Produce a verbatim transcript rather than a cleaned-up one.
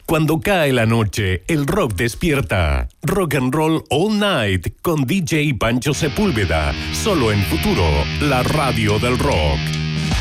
Cuando cae la noche, el rock despierta. Rock and Roll All Night con D J Pancho Sepúlveda. Solo en Futuro, la radio del rock.